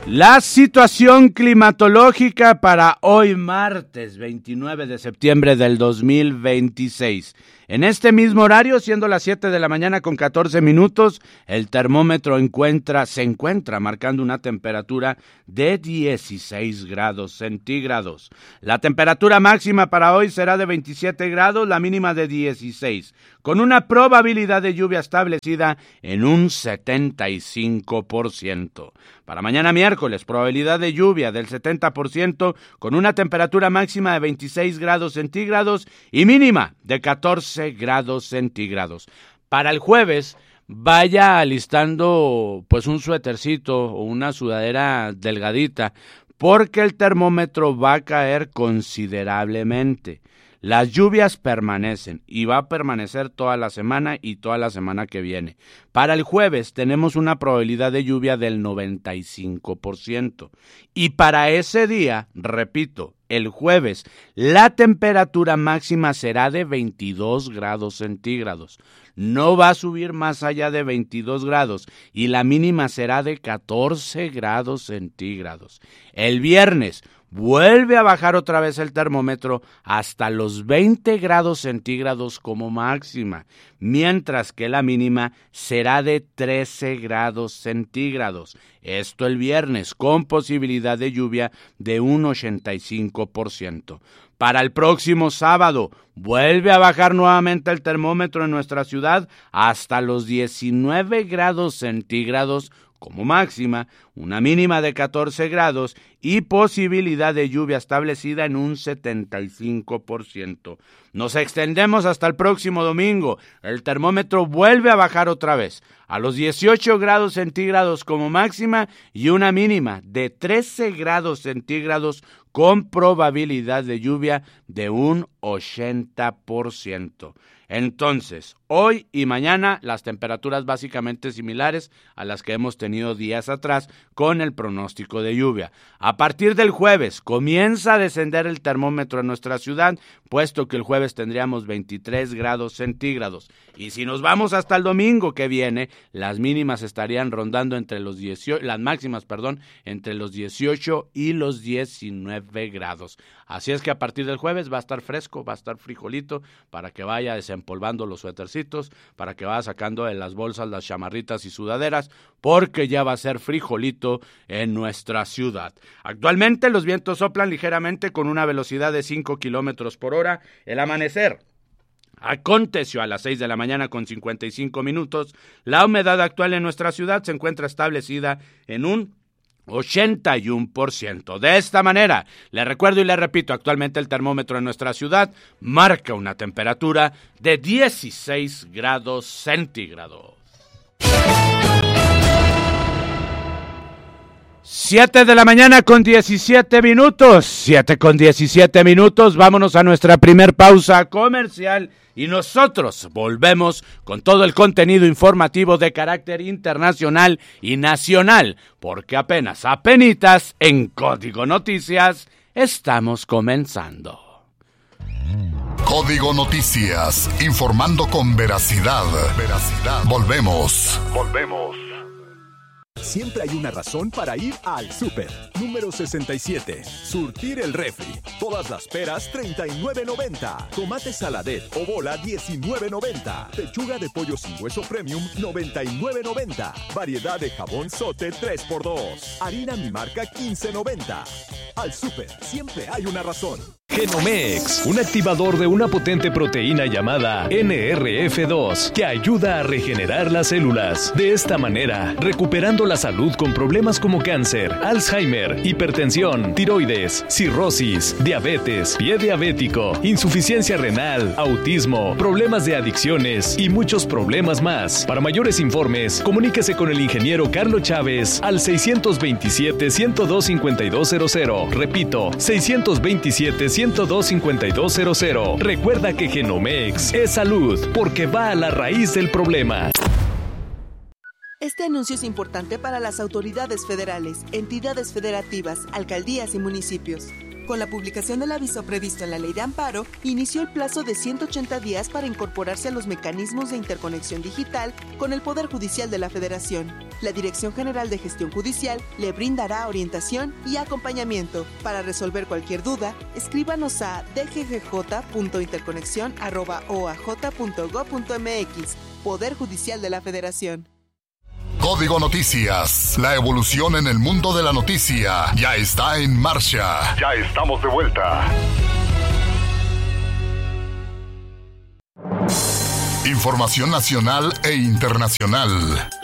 La situación climatológica para hoy martes 29 de septiembre del 2026. En este mismo horario, siendo las 7 de la mañana con 14 minutos, el termómetro se encuentra marcando una temperatura de 16 grados centígrados. La temperatura máxima para hoy será de 27 grados, la mínima de 16, con una probabilidad de lluvia establecida en un 75%. Para mañana miércoles, probabilidad de lluvia del 70%, con una temperatura máxima de 26 grados centígrados y mínima de 14 grados centígrados. Para el jueves, vaya alistando pues un suétercito o una sudadera delgadita, porque el termómetro va a caer considerablemente. Las lluvias permanecen y va a permanecer toda la semana y toda la semana que viene. Para el jueves tenemos una probabilidad de lluvia del 95%. Y para ese día, repito, el jueves, la temperatura máxima será de 22 grados centígrados. No va a subir más allá de 22 grados y la mínima será de 14 grados centígrados. El viernes vuelve a bajar otra vez el termómetro hasta los 20 grados centígrados como máxima, mientras que la mínima será de 13 grados centígrados. Esto el viernes, con posibilidad de lluvia de un 85%. Para el próximo sábado, vuelve a bajar nuevamente el termómetro en nuestra ciudad hasta los 19 grados centígrados como máxima, una mínima de 14 grados y posibilidad de lluvia establecida en un 75%. Nos extendemos hasta el próximo domingo. El termómetro vuelve a bajar otra vez a los 18 grados centígrados como máxima y una mínima de 13 grados centígrados con probabilidad de lluvia de un 80%. Entonces, hoy y mañana las temperaturas básicamente similares a las que hemos tenido días atrás con el pronóstico de lluvia. A partir del jueves comienza a descender el termómetro en nuestra ciudad, puesto que el jueves tendríamos 23 grados centígrados. Y si nos vamos hasta el domingo que viene, las mínimas estarían rondando entre los 18, las máximas, entre los 18 y los 19 grados. Así es que a partir del jueves va a estar fresco, va a estar frijolito, para que vaya desempolvando los suétercitos, para que vaya sacando de las bolsas las chamarritas y sudaderas, porque ya va a ser frijolito en nuestra ciudad. Actualmente los vientos soplan ligeramente con una velocidad de 5 kilómetros por hora. El amanecer aconteció a las 6 de la mañana con 55 minutos. La humedad actual en nuestra ciudad se encuentra establecida en un 81%. De esta manera, le recuerdo y le repito, actualmente el termómetro en nuestra ciudad marca una temperatura de 16 grados centígrados. 7 de la mañana con 17 minutos. 7 con 17 minutos. Vámonos a nuestra primer pausa comercial y nosotros volvemos con todo el contenido informativo de carácter internacional y nacional, porque apenitas en Código Noticias estamos comenzando. Código Noticias, informando con veracidad. Volvemos. Siempre hay una razón para ir al súper. Número 67. Surtir el refri. Todas las peras, $39.90. Tomate saladet o bola, $19.90. Pechuga de pollo sin hueso premium, $99.90. Variedad de jabón Sote 3x2. Harina mi marca, $15.90. Al súper, siempre hay una razón. Genomex, un activador de una potente proteína llamada NRF2 que ayuda a regenerar las células. De esta manera, recuperando la salud con problemas como cáncer, Alzheimer, hipertensión, tiroides, cirrosis, diabetes, pie diabético, insuficiencia renal, autismo, problemas de adicciones y muchos problemas más. Para mayores informes, comuníquese con el ingeniero Carlos Chávez al 627-102-5200. Repito, 627-102-5200. Recuerda que Genomex es salud porque va a la raíz del problema. Este anuncio es importante para las autoridades federales, entidades federativas, alcaldías y municipios. Con la publicación del aviso previsto en la Ley de Amparo, inició el plazo de 180 días para incorporarse a los mecanismos de interconexión digital con el Poder Judicial de la Federación. La Dirección General de Gestión Judicial le brindará orientación y acompañamiento. Para resolver cualquier duda, escríbanos a dggj.interconexión@oaj.gov.mx. Poder Judicial de la Federación. Código Noticias, la evolución en el mundo de la noticia ya está en marcha. Ya estamos de vuelta. Información nacional e internacional.